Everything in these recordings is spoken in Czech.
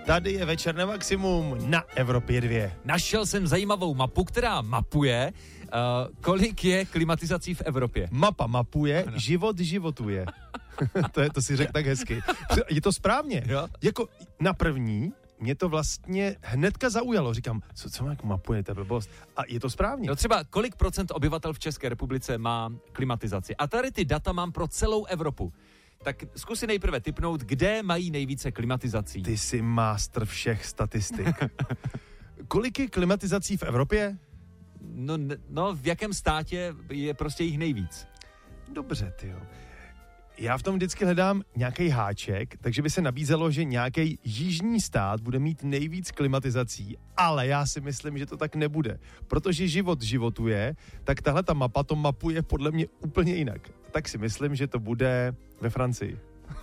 Tady je Večer na maximum na Evropě 2. Našel jsem zajímavou mapu, která mapuje, kolik je klimatizací v Evropě. Mapa mapuje, život životuje. to si řekl tak hezky. Je to správně. Jo? Jako na první mě to vlastně hnedka zaujalo. Říkám, co jako mapuje, to je blbost. A je to správně. No třeba kolik procent obyvatel v České republice má klimatizaci. A tady ty data mám pro celou Evropu. Tak zkus si nejprve tipnout, kde mají nejvíce klimatizací. Ty jsi mástr všech statistik. Kolik je klimatizací v Evropě? No, v jakém státě je prostě jich nejvíc? Dobře, tyjo. Já v tom vždycky hledám nějaký háček, takže by se nabízelo, že nějaký jižní stát bude mít nejvíc klimatizací, ale já si myslím, že to tak nebude. Protože život životuje, tak tahle ta mapa to mapuje podle mě úplně jinak. Tak si myslím, že to bude ve Francii.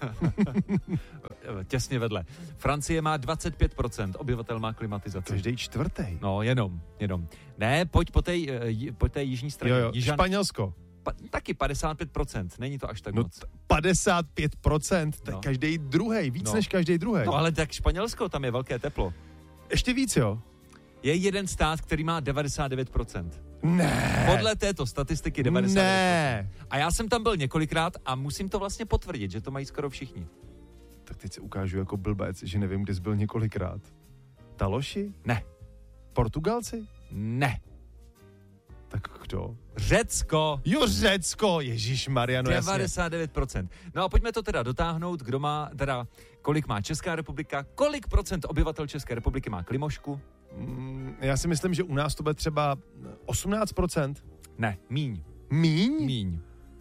Těsně vedle. Francie má 25% obyvatel má klimatizaci. Každý čtvrtý. No, jenom. Ne, pojď po té jižní straně. Jo. Španělsko. Taky 55%, není to až tak moc. 55%, tak No. Každý druhý, víc než každý druhý. No ale tak Španělsko, tam je velké teplo. Ještě víc, jo? Je jeden stát, který má 99%. Ne. Podle této statistiky 99%. Ne. A já jsem tam byl několikrát a musím to vlastně potvrdit, že to mají skoro všichni. Tak teď se ukážu jako blbec, že nevím, kde jsi byl několikrát. Taloši? Ne. Portugalci? Ne. Tak kdo? Řecko. Jo, Řecko, ježišmarja, no jasně. 99%. No a pojďme to teda dotáhnout, kolik má Česká republika, kolik procent obyvatel České republiky má klimošku? Já si myslím, že u nás to bude třeba 18%. Ne, míň. Míň?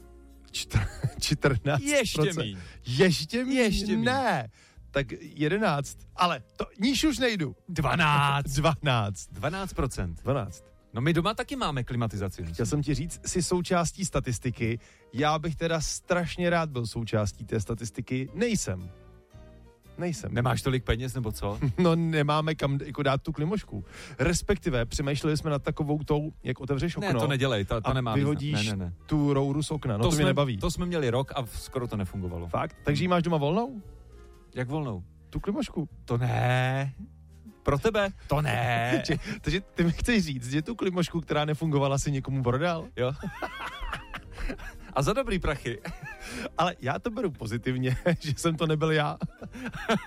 14%. Ještě míň. Ještě míň? Ještě míň. Ne. Tak 11. Ale to níž už nejdu. 12. 12%. No my doma taky máme klimatizaci. Chtěl jsem ti říct, jsi součástí statistiky. Já bych teda strašně rád byl součástí té statistiky. Nejsem. Nemáš tolik peněz, nebo co? No nemáme kam jako dát tu klimošku. Respektive přemýšleli jsme nad takovou tou, jak otevřeš okno. Ne, to nedělej, to a nemá vyhodíš ne. tu rouru z okna. No to mě nebaví. To jsme měli rok a skoro to nefungovalo. Fakt? Takže ji máš doma volnou? Jak volnou? Tu klimošku? To ne. Pro tebe? To ne. Takže ty mi chceš říct, že tu klimošku, která nefungovala, si někomu prodal? Jo. A za dobrý prachy. Ale já to beru pozitivně, že jsem to nebyl já.